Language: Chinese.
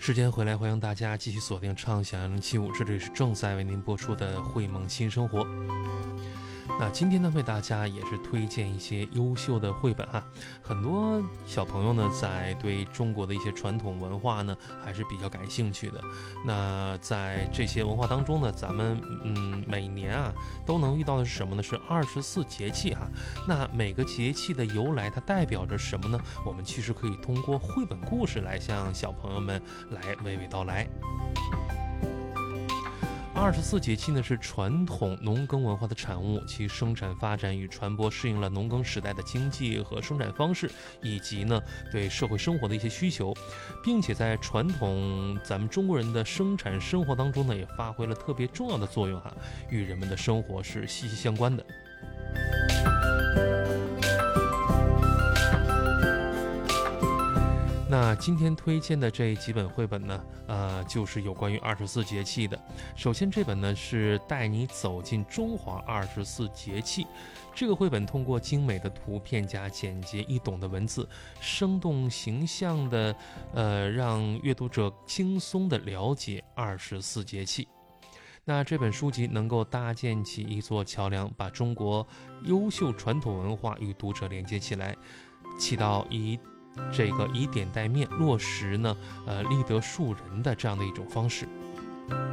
时间回来，欢迎大家继续锁定畅想1075，这里是正在为您播出的绘梦新生活。那今天呢，为大家也是推荐一些优秀的绘本啊。很多小朋友呢，在对中国的一些传统文化呢，还是比较感兴趣的。那在这些文化当中呢，咱们每年啊都能遇到的是什么呢？是24节气哈。那每个节气的由来，它代表着什么呢？我们其实可以通过绘本故事来向小朋友们来娓娓道来。24节气呢是传统农耕文化的产物，其生产发展与传播适应了农耕时代的经济和生产方式，以及呢对社会生活的一些需求，并且在传统咱们中国人的生产生活当中呢，也发挥了特别重要的作用哈，与人们的生活是息息相关的。那今天推荐的这几本绘本呢，就是有关于24节气的。首先这本呢是带你走进中华24节气。这个绘本通过精美的图片加简洁易懂的文字，生动形象的让阅读者轻松的了解24节气。那这本书籍能够搭建起一座桥梁，把中国优秀传统文化与读者连接起来，起到以点带面落实呢，立德树人的这样的一种方式。